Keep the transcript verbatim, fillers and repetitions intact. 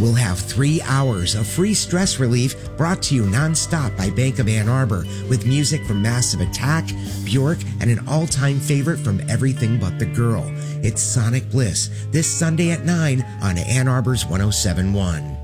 We'll have three hours of free stress relief brought to you nonstop by Bank of Ann Arbor with music from Massive Attack, Bjork, and an all-time favorite from Everything But the Girl. It's Sonic Bliss this Sunday at nine on Ann Arbor's one oh seven point one.